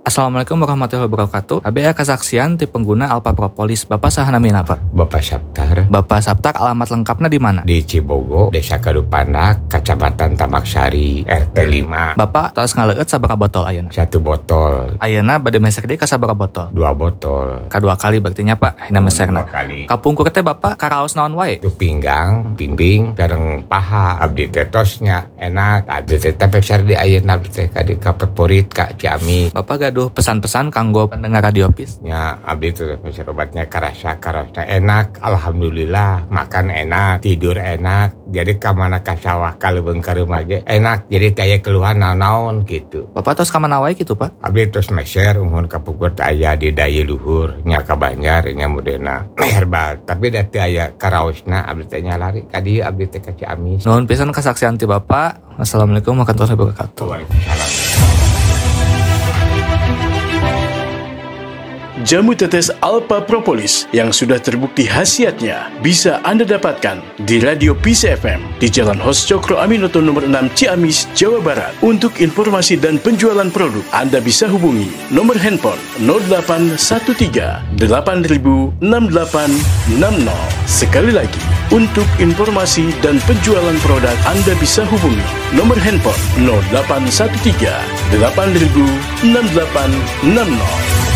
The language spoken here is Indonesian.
Assalamualaikum warahmatullahi wabarakatuh. ABA kesaksian ti pengguna Alpha Propolis. Bapak saha namina, Pak? Bapak Saptar. Bapak Saptar, alamat lengkapnya di mana? Di Cibogo, Desa Kadupandak, Kecamatan Tamaksari, RT 5. Bapak tos ngaleueut sabaraha botol ayeuna? 1 botol. Ayeuna bade mesek deui ka sabaraha botol? 2 botol. Kadua kali berarti nya, Pak. Hina mesekna. 2 kali. Kapungkur teh Bapak karaos naon wae? Itu pinggang, bimbing, bareng paha. Abdi teh tosnya enak. Abdi teh pekser di ayeuna abdi teh ka di favorit ka Ciamis. Bapak gaduh pesan-pesan kanggo pendengar Radio Pis? Ya, abdi teh pekser obatnya karasa enak. Alhamdulillah, makan enak, tidur enak. Jadi ka mana ka sawah ka leuweung ka rumah ge enak. Jadi taya keluhan naon-naon gitu. Bapak tos ka mana wae kitu, Pak? Abdi tos meser umur kapungkur teh aya di daya luhur nya ka Banjar nya modena herbal. Tapi da teu aya karaosna abdi teh nya lari ka dieu abdi teh ka Ciamis. Nuhun pisan kesaksian ti Bapak. Wassalamualaikum warahmatullahi wabarakatuh. Waalaikumsalam. Jamu tetes Alpha Propolis yang sudah terbukti khasiatnya bisa Anda dapatkan di Radio Peace FM di Jalan Hos Cokro Aminoto nomor 6 Ciamis, Jawa Barat. Untuk informasi dan penjualan produk, Anda bisa hubungi nomor handphone 0813 8000 6860. Sekali lagi, untuk informasi dan penjualan produk, Anda bisa hubungi nomor handphone 0813 8000 6860.